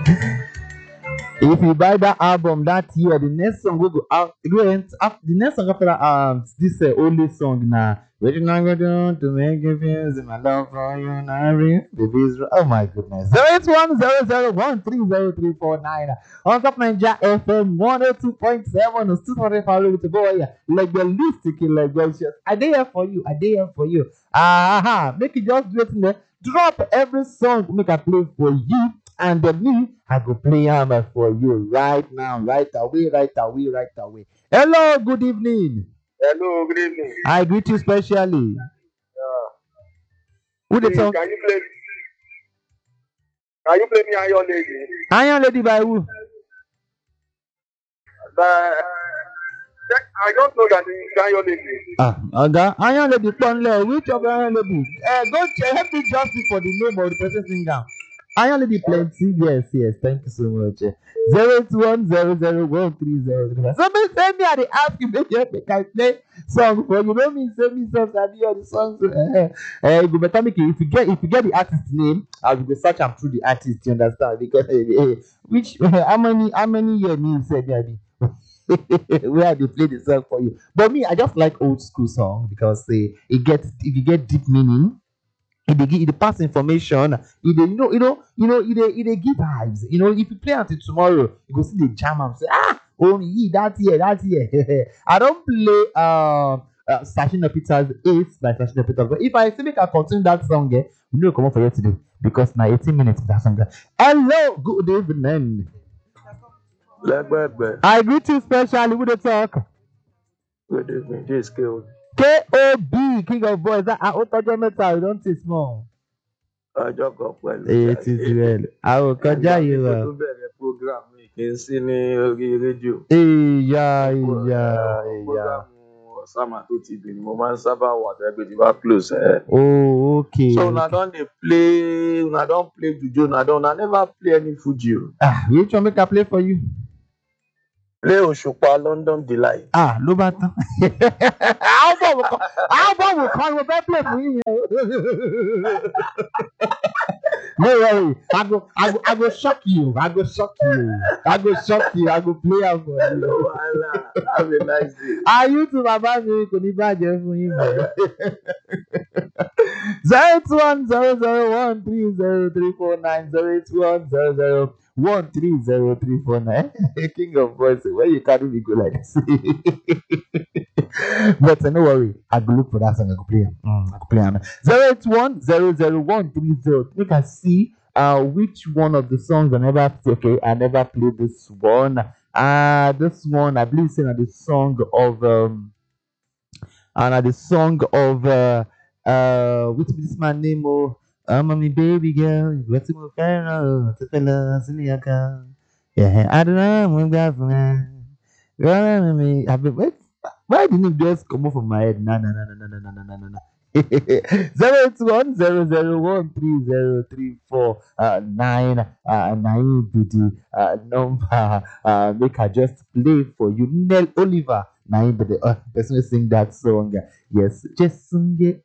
If you buy that album that year, the next song will go out. The next song after that, this only song now. What you not gonna do to make you feel my love for you, Nari? Oh my goodness. 08100130349 on top Ninja FM 102.7. Still talking for with the boy. Like the lipstick, like the I dare here for you. I dare here for you. Make it just do it in there. Drop every song. Make a play for you. And then me, I go play hammer for you right now, right away, right away, right away. Hello, good evening. Hello, good evening. I greet you specially. Who they Please, talk? can you play me Iron Lady? Iron Lady by who? I don't know that it's Iron Lady. Okay. Iron Lady, which of Iron Lady? Go check, help me just for the name of the person sing down. Iron Lady plenty, yes, thank you so much. 081001303. Somebody send me and they ask you, make I play song for you. Know me, send me songs, I do all the songs. You go better make it. If you get the artist name, I will go search am through the artist, you understand? Because which how many years me said maybe where they play the song for you. But me, I just like old school song because if you get deep meaning. It pass information. It give vibes. If you play until tomorrow, you go see the jam and say, only that year. I don't play Sashina Peters Ace by Sashina Peters. But if I say make I continue that song, we know come on for you today because now 18 minutes that song. Hello, good evening. I greet you specially with the talk. Good evening, this girl. K.O.B. King of Boys. That I metal. You don't say small. It is well. I will conjure you. Program kì í sí ní orí rédíò. Ìyá. Sama tó ti bì ni mo máa ń sábà wà tẹ́gbẹ́ tí bá close. Oh, okay. So una don play juju, una never play any Fuji. Which one make I play for you? Play Òṣùpá London Delight. Ló bá tán. Album will call me back play for you. No worry. I go shock you. I go play out for you. No, have a nice day. You too, Baba mi kò ní bàjẹ́ fún yín mọ́. 08100130349 08100130349. King of Boys, where you carry me go like this? But no worry, I go look for that song. I go play him. 081001303. Make I see which one of the songs I never play. Okay, I never played this one. This one I believe it's the song of what's this man name? Mommy baby girl, what's my favorite? Yeah, I don't know. Why didn't it just come off of my head? No. 08100130349 the number. Make her just play for you. Nell Oliver. The person will sing that song. Yes, just sing it.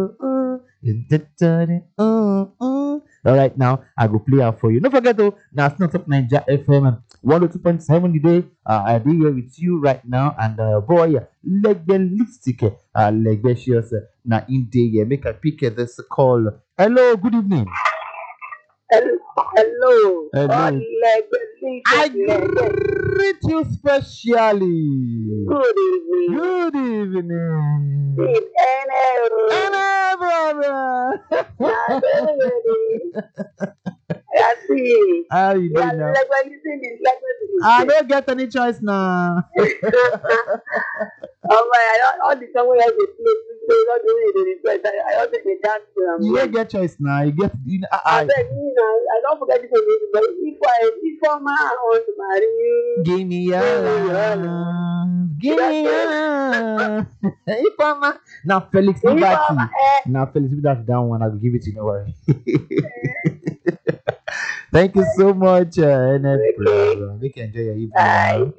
All right, now I go play out for you. Don't forget though, now it's not up Ninja FM 102.7 today. I be here with you right now, and boy, legalistic, legacious. Now in day, make a pick this call. Hello, good evening. Hello. I greet you specially. Good evening. Good evening. How you doing now? I don't get any choice now. All the time when I play, not doing the request. I don't take the dance to them. You don't get choice now. You get. I don't forget to say but if I want to marry you, give me your love. Give me your love. If I'm now Felix Liberty. Now Felix Liberty down one. I will give it to you. No worry. Thank you so much, NF. We can enjoy your evening. Bye.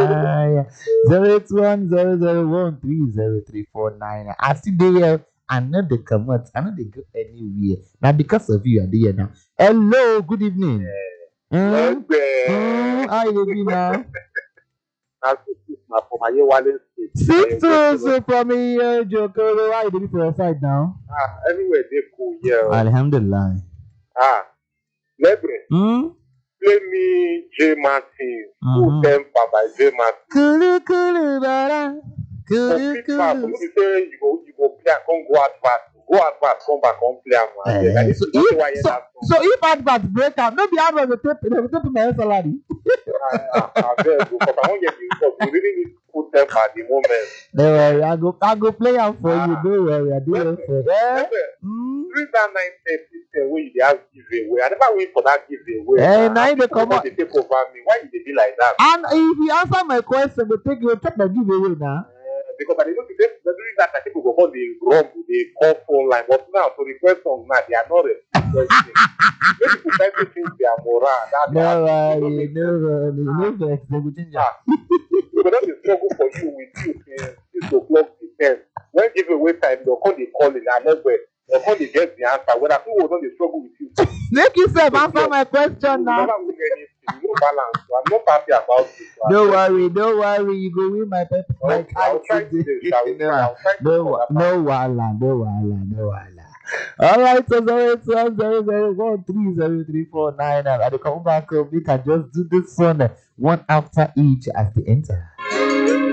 08100130349. I still there. I know they come out. I know they go anywhere. Now because of you, are there now. Hello, good evening. How you dey be now? Na for my Yewale state. 6-2 so from here, Jokoro. How you dey be for your side now? Everywhere dey cool here. Alhamdulillah. Lebre, Hmm? play me J Martin. Full temper by J Martin. Kulu bara. For FIFA, no be say you go play and come go advert, come back, come play am. So if advert break out, no be advert they go take my salary. Abeg, because I wan get the result. We really need full temper at the moment. Don't worry, I go play am for you. Don't worry, I do it for you. During that 9:30 wey you dey have giveaway, I never wait for that giveaway. Now you dey comot. They take over me. Why you dey be like that? And if you answer my question, they take the giveaway now. Because I know during that I think we go call the rumble, they call phone line, but now to request songs now they are not requesting. Maybe to try to change their morale. No worry, no vex, they go change am. Because don't dey struggle for you with you since 6 o'clock to 10. When giveaway time, they'll call the calling and they'll call the get the answer. When I feel we don't dey struggle with you. Make yourself answer my question now. Never win anything. No balance. So I'm not happy about it. So Don't worry. You go win my paper. okay, I'll try today. No wahala. All right, so 08100130349. And I come back. We can just do this one after each as they enter.